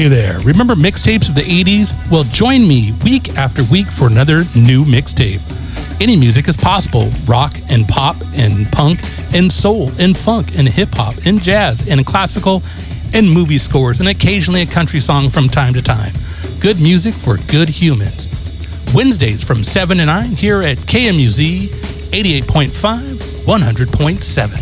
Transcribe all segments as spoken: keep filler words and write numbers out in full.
Hey there, remember mixtapes of the eighties? Well, join me week after week for another new mixtape. Any music is possible. Rock and pop and punk and soul and funk and hip-hop and jazz and classical and movie scores and occasionally a country song from time to time. Good music for good humans. Wednesdays from seven to nine here at K M U Z eighty-eight point five, one hundred point seven.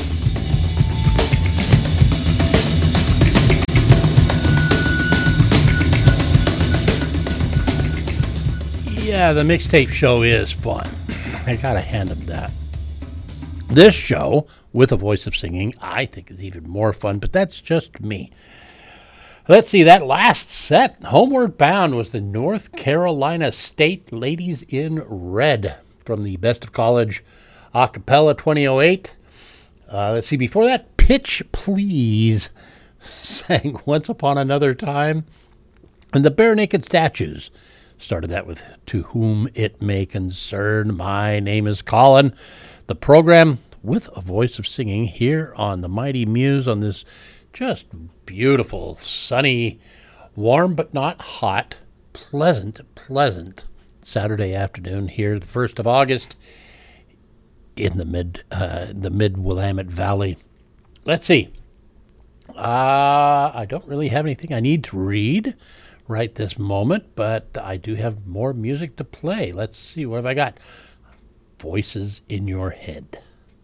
Yeah, the mixtape show is fun. I gotta hand them that. This show, with a voice of singing, I think is even more fun, but that's just me. Let's see, that last set, Homeward Bound, was the North Carolina State Ladies in Red from the Best of College Acapella twenty oh eight. Uh, let's see, before that, Pitch Please sang Once Upon Another Time. And the Bare Naked Statues started that with To Whom It May Concern. My name is Colin. The program with a voice of singing here on the Mighty Muse on this just beautiful, sunny, warm but not hot, pleasant, pleasant Saturday afternoon here, the first of August in the mid, uh, the mid Willamette Valley. Let's see. Uh, I don't really have anything I need to read right this moment, but I do have more music to play. Let's see, what have I got? Voices in Your Head.